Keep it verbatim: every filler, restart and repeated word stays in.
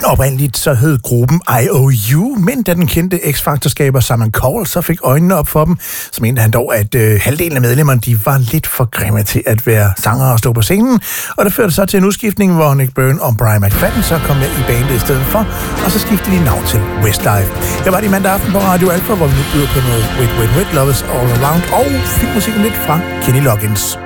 Oprindeligt så hed gruppen I O U, men da den kendte X-Factor-skaber Simon Cowell så fik øjnene op for dem, så mente han dog, at øh, halvdelen af medlemmerne de var lidt for grimme til at være sangere og stå på scenen, og det førte så til en udskiftning, hvor Nick Byrne og Brian McFadden så kom med i bandet i stedet for, og så skiftede de navn til Westlife. Jeg var det mandag aften på Radio Alpha, hvor vi nu byder på noget Wait, Wait, Wait, Love Is All Around og filmmusikken lidt fra Kenny Loggins.